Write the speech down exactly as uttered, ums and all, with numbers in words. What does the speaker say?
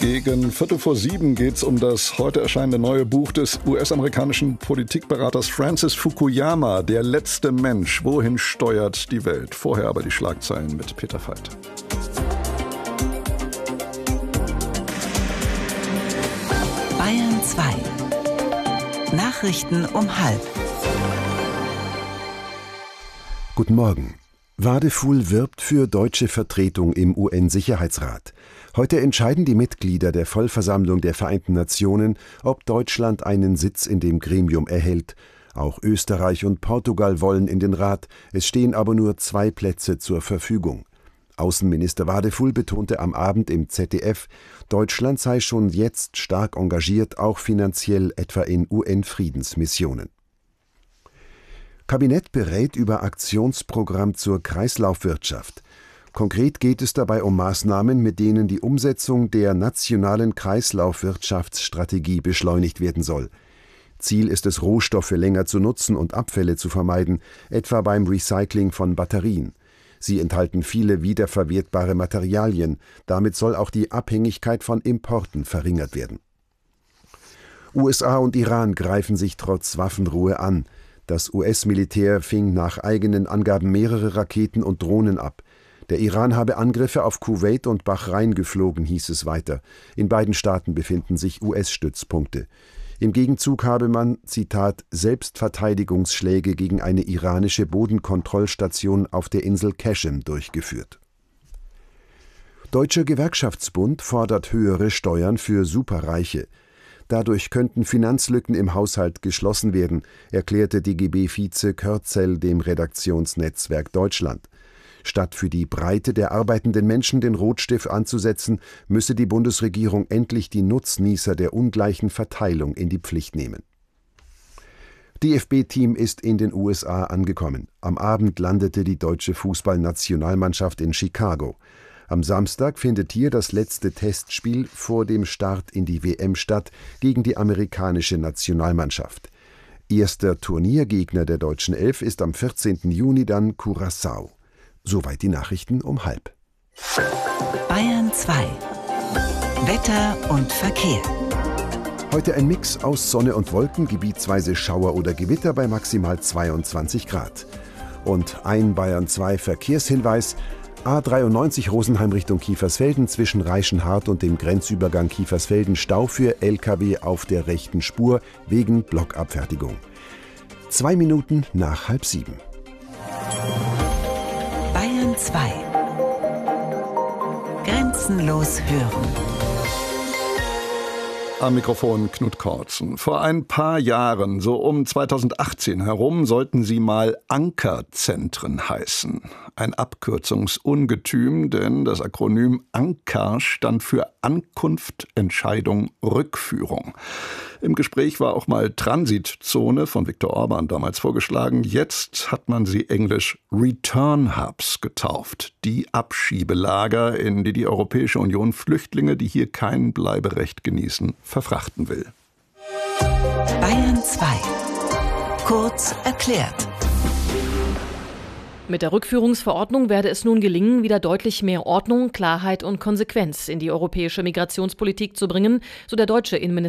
Gegen Viertel vor sieben geht es um das heute erscheinende neue Buch des U S-amerikanischen Politikberaters Francis Fukuyama, Der letzte Mensch. Wohin steuert die Welt? Vorher aber die Schlagzeilen mit Peter Veit. Bayern zwei. Nachrichten um halb. Guten Morgen. Wadefuhl wirbt für deutsche Vertretung im U N-Sicherheitsrat. Heute entscheiden die Mitglieder der Vollversammlung der Vereinten Nationen, ob Deutschland einen Sitz in dem Gremium erhält. Auch Österreich und Portugal wollen in den Rat. Es stehen aber nur zwei Plätze zur Verfügung. Außenminister Wadefuhl betonte am Abend im Z D F, Deutschland sei schon jetzt stark engagiert, auch finanziell etwa in U N-Friedensmissionen. Kabinett berät über Aktionsprogramm zur Kreislaufwirtschaft. Konkret geht es dabei um Maßnahmen, mit denen die Umsetzung der nationalen Kreislaufwirtschaftsstrategie beschleunigt werden soll. Ziel ist es, Rohstoffe länger zu nutzen und Abfälle zu vermeiden, etwa beim Recycling von Batterien. Sie enthalten viele wiederverwertbare Materialien. Damit soll auch die Abhängigkeit von Importen verringert werden. U S A und Iran greifen sich trotz Waffenruhe an. Das U S-Militär fing nach eigenen Angaben mehrere Raketen und Drohnen ab. Der Iran habe Angriffe auf Kuwait und Bahrain geflogen, hieß es weiter. In beiden Staaten befinden sich U S-Stützpunkte. Im Gegenzug habe man, Zitat, Selbstverteidigungsschläge gegen eine iranische Bodenkontrollstation auf der Insel Qashem durchgeführt. Deutscher Gewerkschaftsbund fordert höhere Steuern für Superreiche. Dadurch könnten Finanzlücken im Haushalt geschlossen werden, erklärte D G B-Vize Körzel dem Redaktionsnetzwerk Deutschland. Statt für die Breite der arbeitenden Menschen den Rotstift anzusetzen, müsse die Bundesregierung endlich die Nutznießer der ungleichen Verteilung in die Pflicht nehmen. D F B-Team ist in den U S A angekommen. Am Abend landete die deutsche Fußballnationalmannschaft in Chicago. Am Samstag findet hier das letzte Testspiel vor dem Start in die W M statt gegen die amerikanische Nationalmannschaft. Erster Turniergegner der deutschen Elf ist am vierzehnten Juni dann Curaçao. Soweit die Nachrichten um halb. Bayern zwei. Wetter und Verkehr. Heute ein Mix aus Sonne und Wolken, gebietsweise Schauer oder Gewitter bei maximal zweiundzwanzig Grad. Und ein Bayern zwei Verkehrshinweis: A dreiundneunzig Rosenheim Richtung Kiefersfelden zwischen Reichenhart und dem Grenzübergang Kiefersfelden Stau für L K W auf der rechten Spur wegen Blockabfertigung. Zwei Minuten nach halb sieben. Bayern zwei. Grenzenlos hören. Am Mikrofon Knut Kortzen. Vor ein paar Jahren, so um zweitausendachtzehn herum, sollten sie mal Ankerzentren heißen. Ein Abkürzungsungetüm, denn das Akronym ANKER stand für Ankunft, Entscheidung, Rückführung. Im Gespräch war auch mal Transitzone von Viktor Orban damals vorgeschlagen. Jetzt hat man sie englisch Return Hubs getauft. Die Abschiebelager, in die die Europäische Union Flüchtlinge, die hier kein Bleiberecht genießen, verfrachten will. Bayern zwei. Kurz erklärt. Mit der Rückführungsverordnung werde es nun gelingen, wieder deutlich mehr Ordnung, Klarheit und Konsequenz in die europäische Migrationspolitik zu bringen, so der deutsche Innenminister